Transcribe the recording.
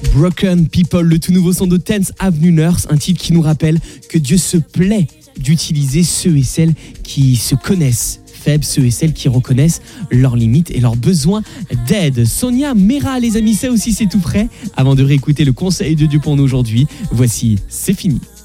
Broken People, le tout nouveau son de 10th Avenue Nurse, un titre qui nous rappelle que Dieu se plaît d'utiliser ceux et celles qui se connaissent faibles, ceux et celles qui reconnaissent leurs limites et leurs besoins d'aide. Sonia Mera, les amis, ça aussi c'est tout frais. Avant de réécouter le conseil de Dieu pour nous aujourd'hui, voici C'est fini.